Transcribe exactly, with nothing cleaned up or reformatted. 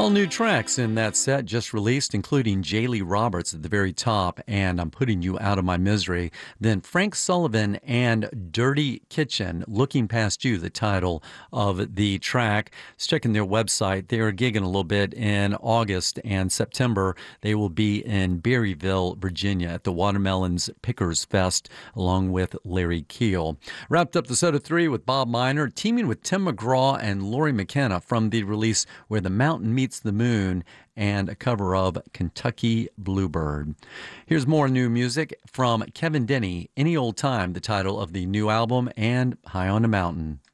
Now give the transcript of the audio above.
All new tracks in that set just released, including Jaylee Roberts at the very top, and I'm Putting You Out of My Misery. Then Frank Sullivan and Dirty Kitchen, Looking Past You, the title of the track. Let's check in their website. They are gigging a little bit in August and September. They will be in Berryville, Virginia at the Watermelons Pickers Fest along with Larry Keel. Wrapped up the set of three with Bob Miner teaming with Tim McGraw and Lori McKenna from the release Where the Mountain Meets the Moon and a cover of Kentucky Bluebird. Here's more new music from Kevin Denny, Any Old Time, the title of the new album, and High on the Mountain.